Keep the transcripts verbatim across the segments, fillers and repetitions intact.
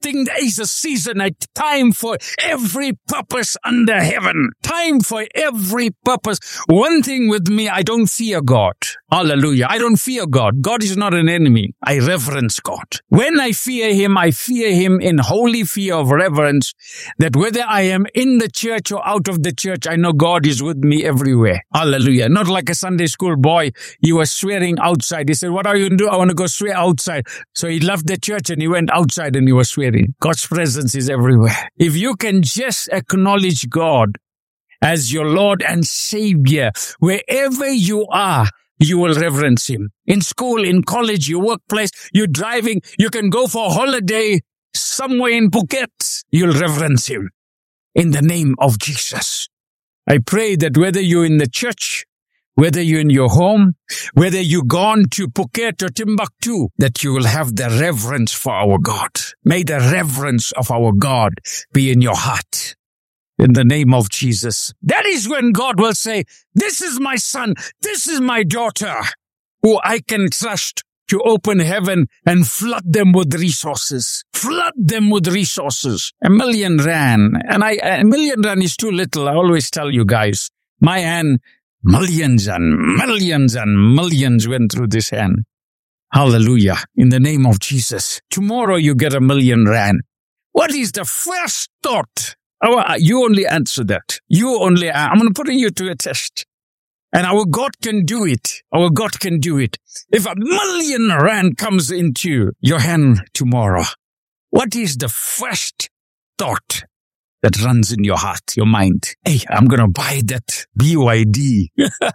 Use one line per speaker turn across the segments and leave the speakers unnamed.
everything. There is a season, a time for every purpose under heaven. Time for every purpose. One thing with me, I don't fear God. Hallelujah. I don't fear God. God is not an enemy. I reverence God. When I fear him, I fear him in holy fear of reverence, that whether I am in the church or out of the church, I know God is with me everywhere. Hallelujah. Not like a Sunday school boy. He was swearing outside. He said, what are you going to do? I want to go swear outside. So he left the church and he went outside and he was swearing. God's presence is everywhere. If you can just acknowledge God as your Lord and Savior, wherever you are, you will reverence him. In school, in college, your workplace, you're driving, you can go for a holiday somewhere in Phuket, you'll reverence him. In the name of Jesus. I pray that whether you're in the church, whether you're in your home, whether you've gone to Phuket or Timbuktu, that you will have the reverence for our God. May the reverence of our God be in your heart. In the name of Jesus. That is when God will say, this is my son, this is my daughter, who I can trust to open heaven and flood them with resources. Flood them with resources. A million rand. And I, a million rand is too little. I always tell you guys, my hand, millions and millions and millions went through this hand. Hallelujah. In the name of Jesus. Tomorrow you get a million rand. What is the first thought? Oh, you only answer that. You only, I'm going to put you to a test. And our God can do it. Our God can do it. If a million rand comes into your hand tomorrow, what is the first thought that runs in your heart, your mind? Hey, I'm going to buy that B Y D.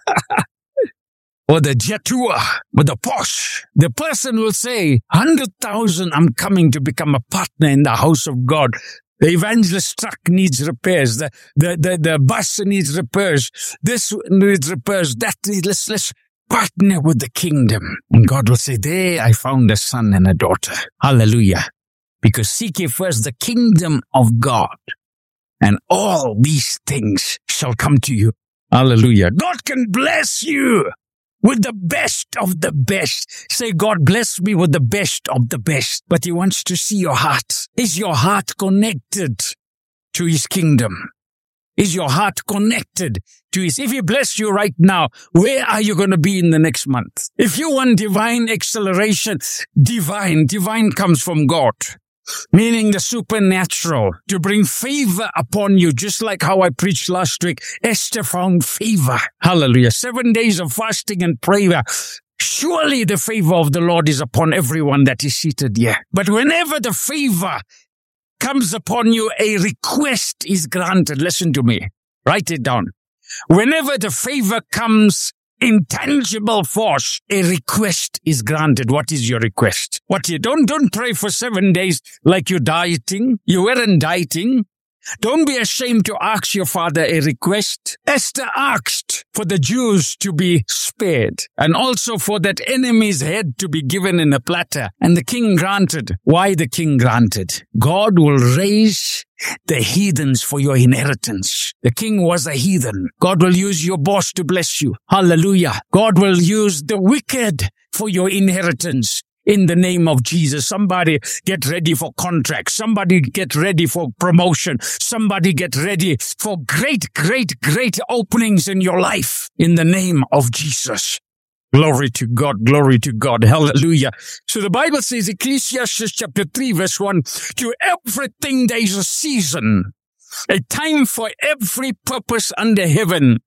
Or the Jetua, or the Porsche. The person will say, one hundred thousand, I'm coming to become a partner in the house of God. The evangelist truck needs repairs. The, the, the, the bus needs repairs. This needs repairs. That needs, let's, let's partner with the kingdom. And God will say, there I found a son and a daughter. Hallelujah. Because seek ye first the kingdom of God, and all these things shall come to you. Hallelujah. God can bless you with the best of the best. Say, God bless me with the best of the best. But he wants to see your heart. Is your heart connected to his kingdom? Is your heart connected to his? If he bless you right now, where are you going to be in the next month? If you want divine acceleration, divine, divine comes from God. Meaning the supernatural, to bring favor upon you, just like how I preached last week. Esther found favor. Hallelujah. Seven days of fasting and prayer. Surely the favor of the Lord is upon everyone that is seated here. But whenever the favor comes upon you, a request is granted. Listen to me. Write it down. Whenever the favor comes in tangible force, a request is granted. What is your request? What you don't, don't pray for seven days like you're dieting. You weren't dieting. Don't be ashamed to ask your father a request. Esther asked for the Jews to be spared, and also for that enemy's head to be given in a platter. And the king granted. Why the king granted? God will raise the heathens for your inheritance. The king was a heathen. God will use your boss to bless you. Hallelujah. God will use the wicked for your inheritance. In the name of Jesus, somebody get ready for contracts. Somebody get ready for promotion. Somebody get ready for great, great, great openings in your life. In the name of Jesus. Glory to God, glory to God, hallelujah. So the Bible says, Ecclesiastes chapter three, verse one, to everything there is a season, a time for every purpose under heaven.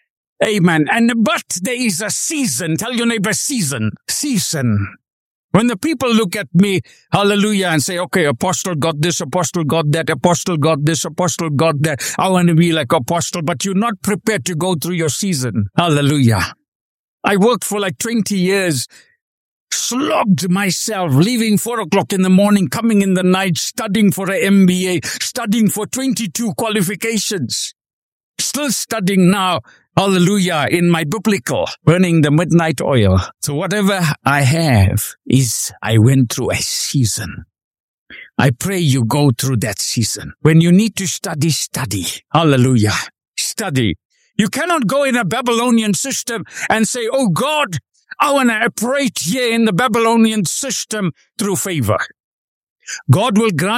Amen. And but there is a season. Tell your neighbor, season, season. When the people look at me, hallelujah, and say, okay, apostle got this, apostle got that, apostle got this, apostle got that. I want to be like apostle, but you're not prepared to go through your season. Hallelujah. I worked for like twenty years, slogged myself, leaving four o'clock in the morning, coming in the night, studying for an M B A, studying for twenty-two qualifications. Still studying now, hallelujah, in my biblical, burning the midnight oil. So whatever I have is, I went through a season. I pray you go through that season. When you need to study, study. Hallelujah. Study. You cannot go in a Babylonian system and say, oh God, I want to operate here in the Babylonian system through favor. God will grant